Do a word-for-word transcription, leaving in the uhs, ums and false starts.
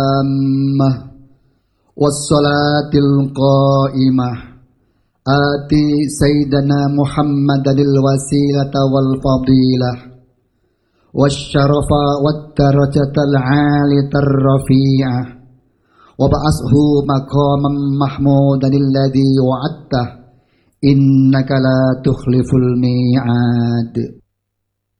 التامة والصلاة القائمة آتي سيدنا محمد الوسيلة والفضيلة والشرف والدرجة العالية الرفيعة وبعثه مقاما محمودا الذي وعدته إنك لا تخلف الميعاد.